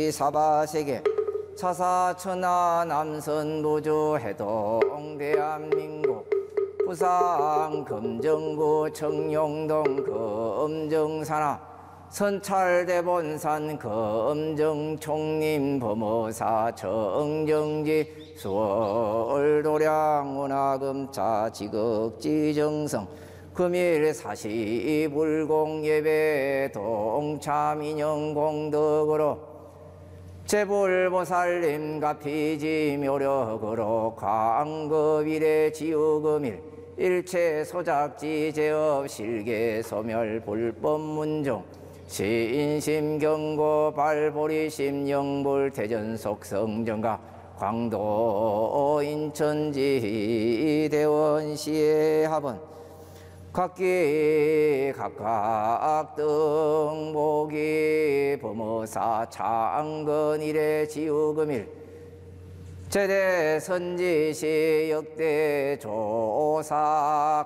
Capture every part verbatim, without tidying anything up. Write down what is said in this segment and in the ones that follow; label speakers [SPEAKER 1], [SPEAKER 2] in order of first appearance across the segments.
[SPEAKER 1] 사바세계 차사천하 남선 노조 해동 대한민국 부산 금정구 청룡동 금정산하 선찰대본산 금정총림 범어사 정정지 수월도량 원화금자 지극지정성 금일 사시불공예배 동참인영공덕으로 제불보살님 가피지 묘력으로 광급일의 지우금일 일체 소작지 제업 실계 소멸 불법문종 신심경고 발보리심 영불 대전속성정가 광도 인천지 대원시의 합은 각기 각각 등복이 범어사 창건일의 지우금일 제대 선지시 역대 조사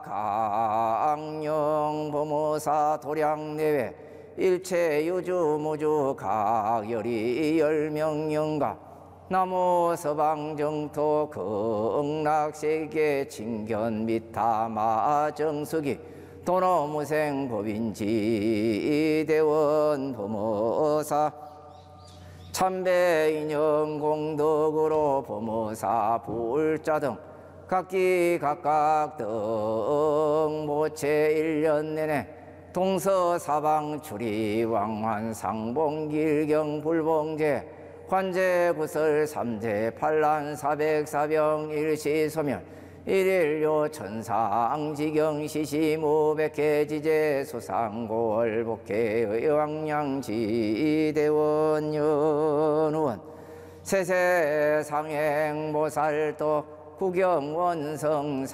[SPEAKER 1] 강령 범어사 도량내외 일체 유주무주 각열이 열명영가 나무 서방정토 극락세계 진견 미타마 정수기 도노무생 법인지 대원 범어사 참배인영 공덕으로 범어사 불자 등 각기 각각 등 모체 일 년 내내 동서사방 출이 왕환 상봉길경 불봉제 관제 구설 삼재 팔란 사백 사병 일시소멸 일일요 천상지경 시시무백회 지제 수상고월복회 의왕량지 대원연원 세세상행보살도 구경원성